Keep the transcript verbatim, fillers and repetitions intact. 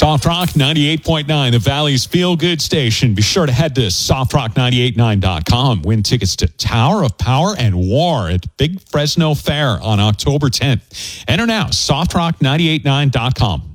Soft Rock ninety-eight point nine, the Valley's feel-good station. Be sure to head to soft rock nine eight nine dot com. Win tickets to Tower of Power and War at Big Fresno Fair on October tenth. Enter now, soft rock nine eight nine dot com.